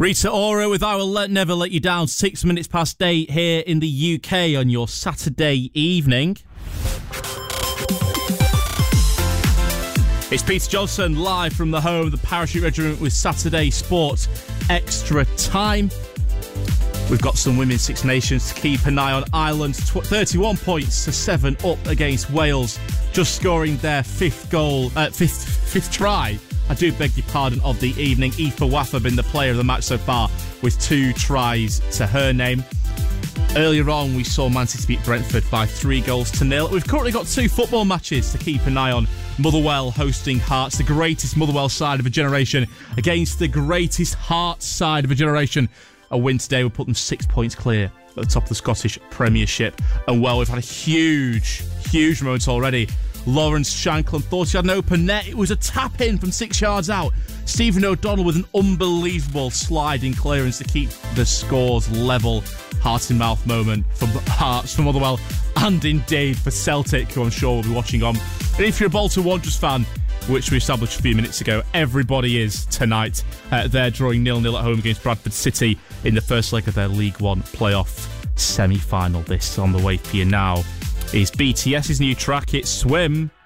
Rita Ora with I Will Never Let You Down, 6 minutes past 8 here in the UK on your Saturday evening. It's Peter Johnson live from the home of the Parachute Regiment with Saturday Sports Extra Time. We've got some Women's Six Nations to keep an eye on. Ireland 31 points to 7 up against Wales, just scoring their fifth try. I do beg your pardon, of the evening. Aoife Waffa been the player of the match so far with 2 tries to her name. Earlier on, we saw Man City beat Brentford by 3-0. We've currently got 2 football matches to keep an eye on. Motherwell hosting Hearts, the greatest Motherwell side of a generation, against the greatest Hearts side of a generation. A win today would put them 6 points clear at the top of the Scottish Premiership. And well, we've had a huge moment already. Lawrence Shankland thought he had an open net. It was a tap-in from 6 yards out. Stephen O'Donnell with an unbelievable sliding clearance to keep the scores level. Heart-in-mouth moment for Hearts, for Motherwell, and indeed for Celtic, who I'm sure will be watching on. And if you're a Bolton Wanderers fan, which we established a few minutes ago, everybody is tonight. They're drawing 0-0 at home against Bradford City in the first leg of their League One playoff semi-final. This on the way for you now is BTS's new track, it's Swim.